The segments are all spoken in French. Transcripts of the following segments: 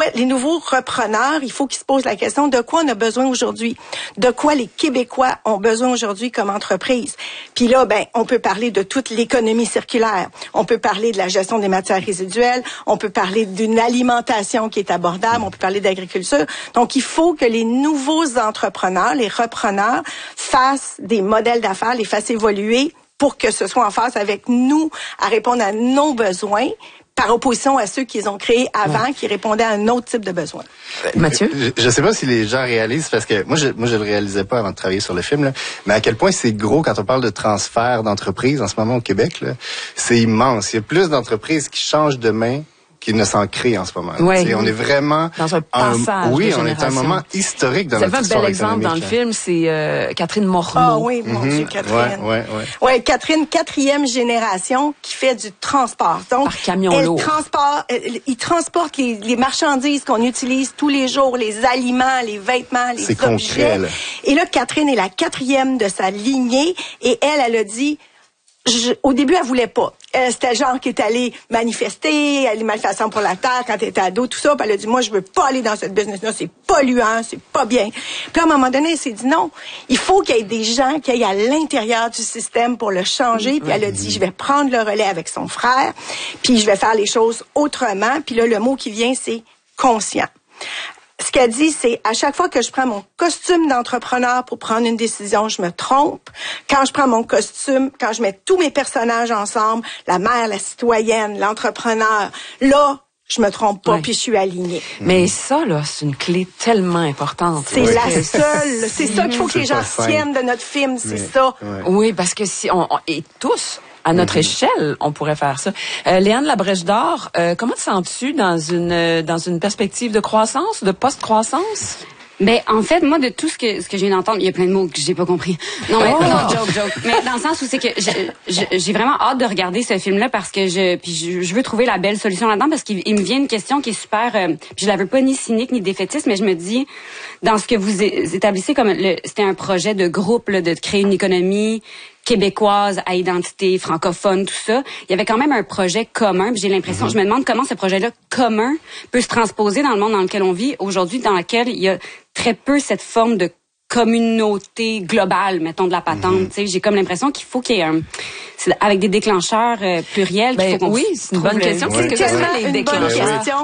les nouveaux repreneurs, il faut qu'ils se posent la question de quoi on a besoin aujourd'hui, de quoi les Québécois ont besoin aujourd'hui comme entreprise. Puis là, on peut parler de toute l'économie circulaire, on peut parler de la gestion des matières résiduelles, on peut parler d'une alimentation qui est abordable, on peut parler d'agriculture. Donc, il faut que les nouveaux entrepreneurs, les repreneurs, fassent des modèles d'affaires, les fassent évoluer pour que ce soit en phase avec nous à répondre à nos besoins, par opposition à ceux qu'ils ont créés avant, qui répondaient à un autre type de besoin. Mathieu? Je sais pas si les gens réalisent, parce que moi je le réalisais pas avant de travailler sur le film, là, mais à quel point c'est gros quand on parle de transfert d'entreprises en ce moment au Québec. Là, c'est immense. Il y a plus d'entreprises qui changent de main qui ne s'en crée en ce moment. Ouais. On est vraiment dans un passage oui, de on est à un moment historique dans notre histoire économique. Vous avez un bel exemple dans le film, c'est Catherine Morneau. Ah oui, mon Dieu, Catherine. Ouais, Catherine, 4e génération qui fait du transport. Donc, par camion lourd. Il transporte les marchandises qu'on utilise tous les jours, les aliments, les vêtements, les objets. Concret, là. Et là, Catherine est la 4e de sa lignée et elle a dit... au début, elle voulait pas. C'était genre qui est allée manifester, les malfaçons pour la terre quand elle était ado, tout ça. Puis elle a dit, moi, je veux pas aller dans cette business-là, c'est polluant, c'est pas bien. Puis à un moment donné, elle s'est dit, non, il faut qu'il y ait des gens qui aillent à l'intérieur du système pour le changer. Puis elle a dit, je vais prendre le relais avec son frère, puis je vais faire les choses autrement. Puis là, le mot qui vient, c'est conscient. Ce qu'elle dit, c'est à chaque fois que je prends mon costume d'entrepreneur pour prendre une décision, je me trompe. Quand je prends mon costume, quand je mets tous mes personnages ensemble, la mère, la citoyenne, l'entrepreneur, là, je me trompe pas, puis je suis alignée. Mais ça, là, c'est une clé tellement importante. C'est la seule. C'est ça qu'il faut que les gens tiennent de notre film, c'est ça. Oui, parce que si et tous, à notre échelle, on pourrait faire ça. Léane Labrèche d'Or, comment te sens-tu dans une perspective de croissance, de post-croissance? Ben, en fait, moi, de tout ce que je viens d'entendre, il y a plein de mots que j'ai pas compris. Non, mais, non, joke. Mais dans le sens où c'est que j'ai vraiment hâte de regarder ce film-là parce que je veux trouver la belle solution là-dedans parce qu'il me vient une question qui est super, puis je la veux pas ni cynique ni défaitiste, mais je me dis, dans ce que vous établissez comme c'était un projet de groupe, là, de créer une économie québécoise à identité francophone, tout ça. Il y avait quand même un projet commun. J'ai l'impression, je me demande comment ce projet-là commun peut se transposer dans le monde dans lequel on vit aujourd'hui, dans lequel il y a très peu cette forme de communauté globale, mettons, de la patente. J'ai comme l'impression qu'il faut qu'il y ait c'est avec des déclencheurs pluriels qu'il faut qu'on oui, c'est une bonne question. C'est tellement une bonne question.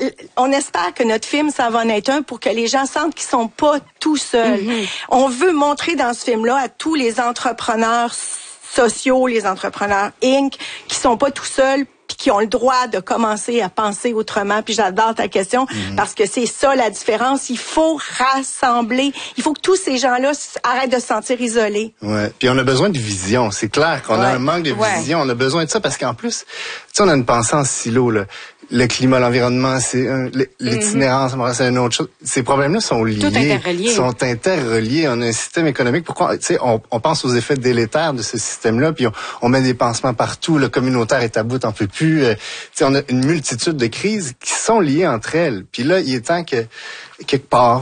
On espère que notre film, ça va en être un pour que les gens sentent qu'ils sont pas tout seuls. On veut montrer dans ce film-là à tous les entrepreneurs sociaux, les entrepreneurs Inc., qui sont pas tout seuls, puis qui ont le droit de commencer à penser autrement. Puis j'adore ta question, parce que c'est ça la différence. Il faut rassembler. Il faut que tous ces gens-là arrêtent de se sentir isolés. Ouais. Puis on a besoin de vision. C'est clair qu'on a un manque de vision. On a besoin de ça parce qu'en plus, tu sais, on a une pensée en silo, là. Le climat, l'environnement, c'est l'itinérance, c'est une autre chose. Ces problèmes-là sont liés. Tout interreliés. Sont interreliés. On a un système économique. Pourquoi, tu sais, on pense aux effets délétères de ce système-là, puis on met des pansements partout. Le communautaire est à bout, t'en peux plus. Tu sais, on a une multitude de crises qui sont liées entre elles. Puis là, il est temps que quelque part.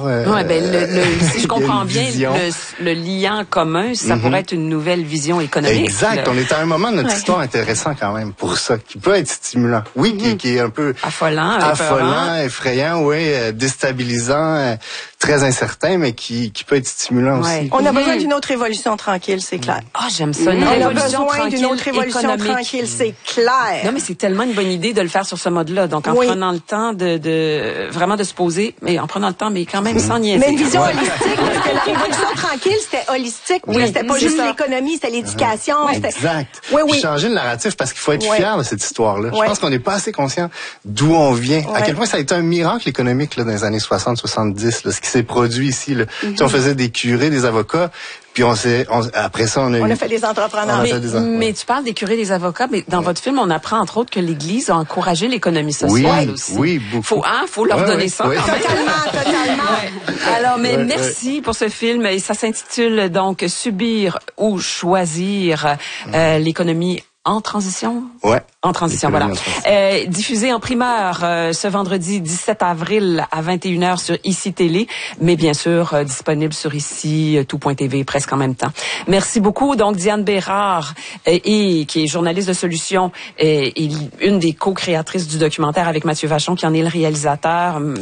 Si je comprends bien, le liant commun, ça pourrait être une nouvelle vision économique. Exact. On est à un moment de notre histoire intéressant quand même pour ça, qui peut être stimulant. Oui, qui est un peu affolant, effrayant, déstabilisant, très incertain, mais qui peut être stimulant aussi. On a besoin d'une autre révolution tranquille, c'est clair. Ah, j'aime ça. On a besoin d'une autre révolution tranquille, c'est clair. Non, mais c'est tellement une bonne idée de le faire sur ce mode-là. Donc, en prenant le temps de vraiment de se poser, mais en prenant le temps, mais quand même sans niaiser. Mais une vision holistique, parce que la révolution tranquille, c'était holistique. C'était pas juste l'économie, c'était l'éducation. Exact. Puis changer le narratif, parce qu'il faut être fier de cette histoire-là. Je pense qu'on n'est pas assez conscient d'où on vient. À quel point ça a été un miracle économique là, dans les années 60-70, ce qui s'est produit ici. Là. On faisait des curés, des avocats, puis après ça, on a fait des entrepreneurs. Mais tu parles des curés, des avocats, mais dans votre film, on apprend entre autres que l'Église a encouragé l'économie sociale aussi. Oui, beaucoup. Faut leur donner ça. Totalement. Alors, mais merci pour ce film. Et ça s'intitule donc Subir ou choisir l'économie en transition? Ouais. En transition, voilà. Diffusé en primeur ce vendredi 17 avril à 21h sur ICI Télé, mais bien sûr disponible sur ICI, tout.tv presque en même temps. Merci beaucoup. Donc, Diane Bérard, qui est journaliste de Solutions, et une des co-créatrices du documentaire avec Mathieu Vachon, qui en est le réalisateur.